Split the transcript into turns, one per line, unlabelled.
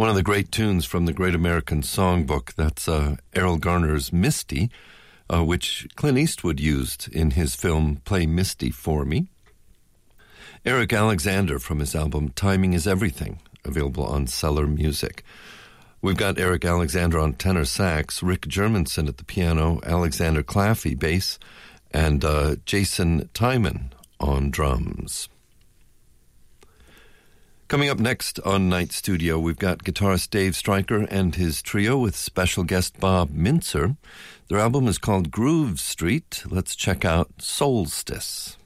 one of the great tunes from the Great American Songbook. That's Errol Garner's Misty, which Clint Eastwood used in his film Play Misty for Me. Eric Alexander from his album Timing is Everything, available on Cellar Music. We've got Eric Alexander on tenor sax, Rick Germanson at the piano, Alexander Claffey bass, and Jason Tyman on drums. Coming up next on Night Studio, we've got guitarist Dave Stryker and his trio with special guest Bob Mintzer. Their album is called Groove Street. Let's check out Solstice.